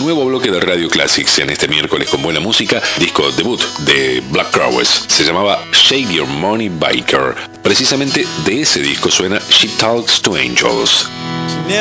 nuevo bloque de Radio Classics en este miércoles con buena música, disco debut de Black Crowes. Se llamaba Shake Your Money Biker. Precisamente de ese disco suena She Talks to Angels.